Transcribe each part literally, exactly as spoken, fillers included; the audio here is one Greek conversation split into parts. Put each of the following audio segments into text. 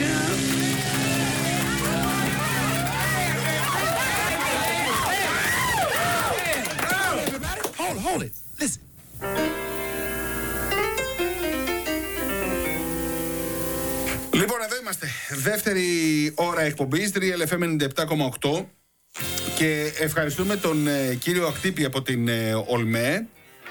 Hold, hold it. Listen. Λοιπόν, εδώ είμαστε. Δεύτερη ώρα εκπομπής, Real εφ εμ ενενήντα επτά κόμμα οκτώ. Και ευχαριστούμε τον ε, κύριο Ακτύπη από την ε, ΟΛΜΕ.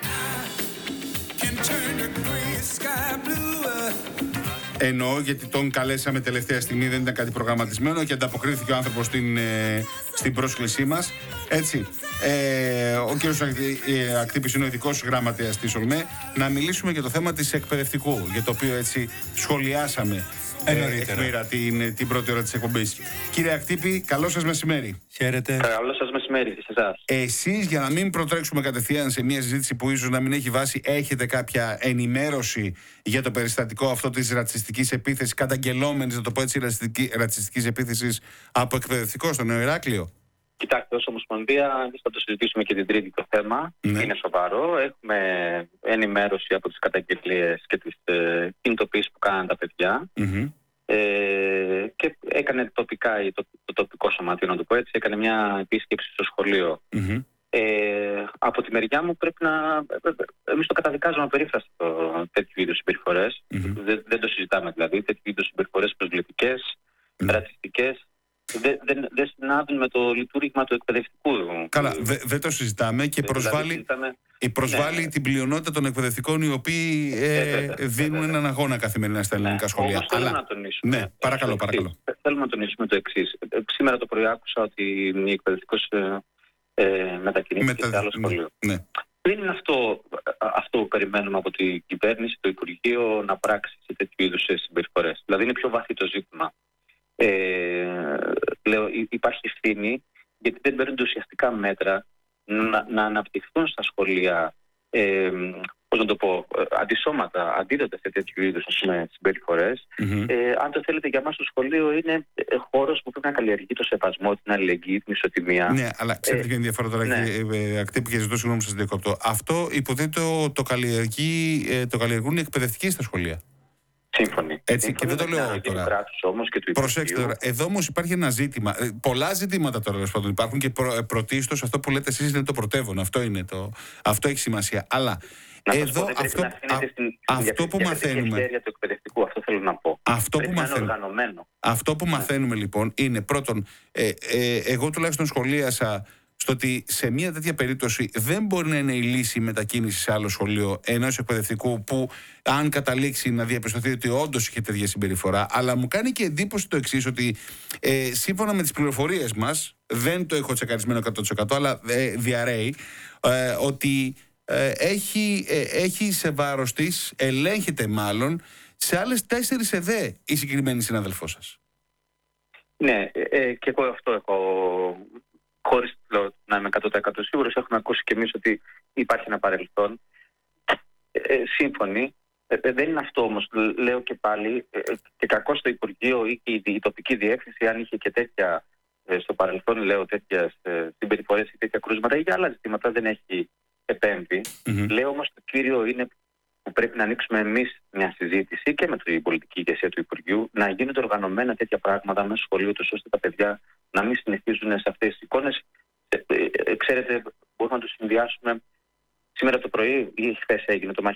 Εννοώ γιατί τον καλέσαμε τελευταία στιγμή, δεν ήταν κάτι προγραμματισμένο και ανταποκρίθηκε ο άνθρωπος στην, ε, στην πρόσκλησή μας. Έτσι, ε, ο κύριος Ακτύπης είναι ο ειδικός γραμματέας της ΟΛΜΕ. Να μιλήσουμε για το θέμα της εκπαιδευτικού, για το οποίο έτσι σχολιάσαμε εκμήρα την, την πρώτη ώρα της εκπομπής. Κύριε Ακτύπη, καλό σας μεσημέρι. Χαίρετε. Καλό σας μεσημέρι σε εσάς. Εσείς, για να μην προτρέξουμε κατευθείαν σε μια συζήτηση που ίσως να μην έχει βάση, έχετε κάποια ενημέρωση για το περιστατικό αυτό της ρατσιστικής επίθεσης, καταγγελόμενης, να το πω έτσι, ρατσιστική, ρατσιστικής επίθεσης από εκπαιδευτικό στο Νέο Ηράκλειο? Κοιτάξτε, ως Ομοσπονδία, εμείς θα το συζητήσουμε και την Τρίτη το θέμα. Ναι. Είναι σοβαρό. Έχουμε ενημέρωση από τις καταγγελίες και τις ε, κινητοποιήσεις που κάναν τα παιδιά. Mm-hmm. Ε, και έκανε τοπικά το, το τοπικό σωματείο, να το πω έτσι, έκανε μια επίσκεψη στο σχολείο. Mm-hmm. Ε, από τη μεριά μου πρέπει να... Εμείς το καταδικάζουμε απερίφραστα τέτοιου είδους συμπεριφορές. Mm-hmm. Δεν, δεν το συζητάμε δηλαδή. Τέτοιου είδους συμπεριφορές προσβλητικές, mm-hmm. ρατσιστικές. Δεν δε, δε συνάδουν με το λειτουργήμα του εκπαιδευτικού. Καλά, δεν δε το συζητάμε και προσβάλλει, συζητάμε... προσβάλλει ναι. την πλειονότητα των εκπαιδευτικών οι οποίοι ε, ε, ε, δίνουν ε, έναν αγώνα καθημερινά στα ελληνικά ναι. σχολεία. Όμως θέλουμε να τονίσουμε. Ναι, παρακαλώ, παρακαλώ. Θέλουμε να τονίσουμε το εξής. Σήμερα το πρωί άκουσα ότι η εκπαιδευτικός ε, ε, μετακινήθηκε Μετα... σε άλλο σχολείο. Ναι. Δεν είναι αυτό, αυτό που περιμένουμε από την κυβέρνηση, το Υπουργείο να πράξει σε τέτοιου είδους συμπεριφορές. Δηλαδή είναι πιο βαθύ το ζήτημα. Ε, λέω, υπάρχει ευθύνη γιατί δεν παίρνουν ουσιαστικά μέτρα να, να αναπτυχθούν στα σχολεία ε, πώς να το πω, αντισώματα, αντίδοτα σε τέτοιου είδους συμπεριφορές. Mm-hmm. Ε, αν το θέλετε, για μας το σχολείο είναι χώρος που πρέπει να καλλιεργεί το σεβασμό, την αλληλεγγύη, την ισοτιμία. Ναι, αλλά ξέρετε ποια είναι η διαφορά τώρα, ναι. Ακτύπη, και ζητώ συγγνώμη που σας διακόπτω. Αυτό υποτίθεται το, το, το καλλιεργούν οι εκπαιδευτικοί στα σχολεία. Σύμφωνοι. Έτσι, Σύμφωνοι, και δεν το λέω τώρα. Όμως και του Προσέξτε τώρα. Εδώ όμως υπάρχει ένα ζήτημα. Πολλά ζητήματα τώρα πάντων υπάρχουν και προ, πρωτίστως αυτό που λέτε εσείς είναι το πρωτεύον. Αυτό, είναι το, αυτό έχει σημασία. Αλλά να εδώ πω, αυτό, α, στην, αυτό που μαθαίνουμε. Του εκπαιδευτικού, αυτό θέλω να πω. Αυτό που μαθαίνουμε, αυτό που μαθαίνουμε λοιπόν είναι πρώτον, ε, ε, εγώ τουλάχιστον σχολίασα στο ότι σε μια τέτοια περίπτωση δεν μπορεί να είναι η λύση η μετακίνηση σε άλλο σχολείο ενός εκπαιδευτικού που αν καταλήξει να διαπιστωθεί ότι όντως είχε τέτοια συμπεριφορά. Αλλά μου κάνει και εντύπωση το εξής, ότι ε, σύμφωνα με τις πληροφορίες μας, δεν το έχω τσεκαρισμένο εκατό τοις εκατό, αλλά ε, διαρρέει, ε, ότι ε, έχει, ε, έχει σε βάρος της, ελέγχεται μάλλον, σε άλλες τέσσερις ΕΔΕ η συγκεκριμένη συνάδελφός σας. Ναι, ε, και εγώ αυτό έχω... Χωρίς να είμαι εκατό τοις εκατό σίγουρος, έχουμε ακούσει και εμείς ότι υπάρχει ένα παρελθόν. Ε, σύμφωνοι. Ε, δεν είναι αυτό όμως, λέω και πάλι, ε, και κακώς το Υπουργείο ή η, η τοπική διεύθυνση, αν είχε και τέτοια ε, στο παρελθόν, λέω, τέτοιες ε, συμπεριφορές ή τέτοια κρούσματα ή για άλλα ζητήματα δεν έχει επέμβει. Mm-hmm. Λέω όμως το κύριο είναι που πρέπει να ανοίξουμε εμείς μια συζήτηση και με την πολιτική ηγεσία του Υπουργείου να γίνονται οργανωμένα τέτοια πράγματα μέσα στο σχολείο τους, ώστε τα παιδιά να μην συνεχίζουν σε αυτές τις εικόνες. Ε, ε, ε, ξέρετε, μπορούμε να το συνδυάσουμε. Σήμερα το πρωί ή χθες έγινε το